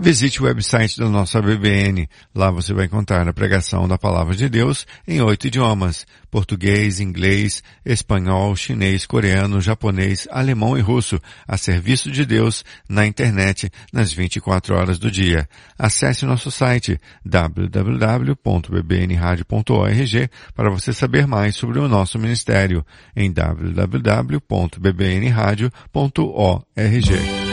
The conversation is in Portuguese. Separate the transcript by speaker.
Speaker 1: Visite o website da nossa BBN. Lá você vai encontrar a pregação da Palavra de Deus em 8 idiomas: português, inglês, espanhol, chinês, coreano, japonês, alemão e russo, a serviço de Deus na internet nas 24 horas do dia. Acesse nosso site www.bbnradio.org para você saber mais sobre o nosso ministério em www.bbnradio.org.